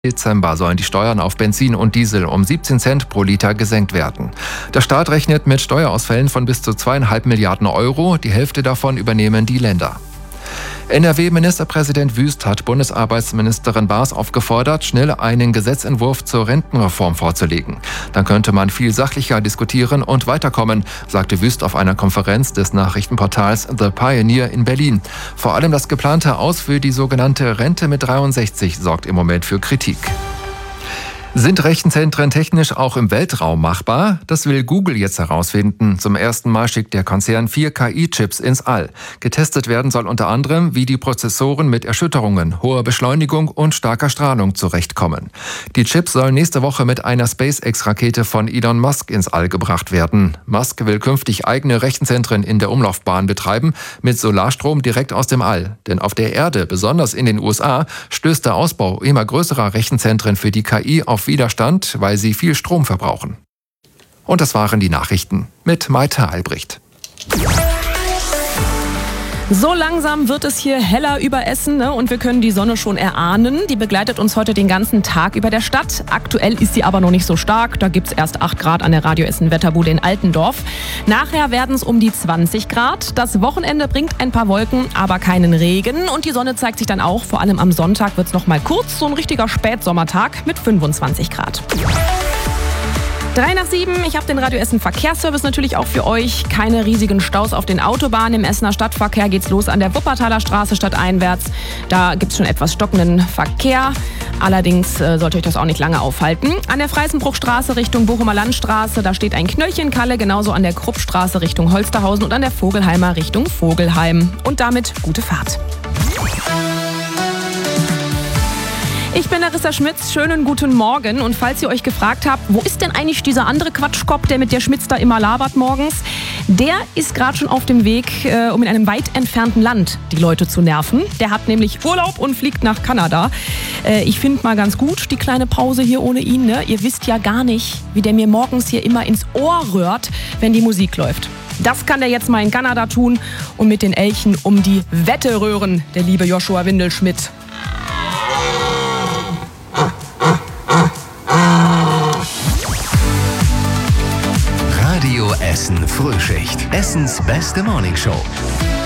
Dezember sollen die Steuern auf Benzin und Diesel um 17 Cent pro Liter gesenkt werden. Der Staat rechnet mit Steuerausfällen von bis zu 2,5 Milliarden Euro. Die Hälfte davon übernehmen die Länder. NRW-Ministerpräsident Wüst hat Bundesarbeitsministerin Baas aufgefordert, schnell einen Gesetzentwurf zur Rentenreform vorzulegen. Dann könnte man viel sachlicher diskutieren und weiterkommen, sagte Wüst auf einer Konferenz des Nachrichtenportals The Pioneer in Berlin. Vor allem das geplante Aus für die sogenannte Rente mit 63 sorgt im Moment für Kritik. Sind Rechenzentren technisch auch im Weltraum machbar? Das will Google jetzt herausfinden. Zum ersten Mal schickt der Konzern 4 KI-Chips ins All. Getestet werden soll unter anderem, wie die Prozessoren mit Erschütterungen, hoher Beschleunigung und starker Strahlung zurechtkommen. Die Chips sollen nächste Woche mit einer SpaceX-Rakete von Elon Musk ins All gebracht werden. Musk will künftig eigene Rechenzentren in der Umlaufbahn betreiben, mit Solarstrom direkt aus dem All. Denn auf der Erde, besonders in den USA, stößt der Ausbau immer größerer Rechenzentren für die KI auf Widerstand, weil sie viel Strom verbrauchen. Und das waren die Nachrichten mit Maite Albrecht. So langsam wird es hier heller über Essen, ne? Und wir können die Sonne schon erahnen. Die begleitet uns heute den ganzen Tag über der Stadt. Aktuell ist sie aber noch nicht so stark. Da gibt es erst 8 Grad an der Radio Essen Wetterbude in Altendorf. Nachher werden es um die 20 Grad. Das Wochenende bringt ein paar Wolken, aber keinen Regen. Und die Sonne zeigt sich dann auch. Vor allem am Sonntag wird es noch mal kurz. So ein richtiger Spätsommertag mit 25 Grad. 6:03. Ich habe den Radio Essen Verkehrsservice natürlich auch für euch. Keine riesigen Staus auf den Autobahnen. Im Essener Stadtverkehr geht's los an der Wuppertaler Straße stadteinwärts. Da gibt's schon etwas stockenden Verkehr. Allerdings sollte euch das auch nicht lange aufhalten. An der Freisenbruchstraße Richtung Bochumer Landstraße, da steht ein Knöllchen Kalle. Genauso an der Kruppstraße Richtung Holsterhausen und an der Vogelheimer Richtung Vogelheim. Und damit gute Fahrt. Ich bin Larissa Schmitz, schönen guten Morgen. Und falls ihr euch gefragt habt, wo ist denn eigentlich dieser andere Quatschkopf, der mit der Schmitz da immer labert morgens? Der ist gerade schon auf dem Weg, um in einem weit entfernten Land die Leute zu nerven. Der hat nämlich Urlaub und fliegt nach Kanada. Ich finde mal ganz gut die kleine Pause hier ohne ihn. Ne? Ihr wisst ja gar nicht, wie der mir morgens hier immer ins Ohr rührt, wenn die Musik läuft. Das kann der jetzt mal in Kanada tun und mit den Elchen um die Wette rühren, der liebe Joshua Windelschmidt. Radio Essen Frühschicht. Essens beste Morningshow.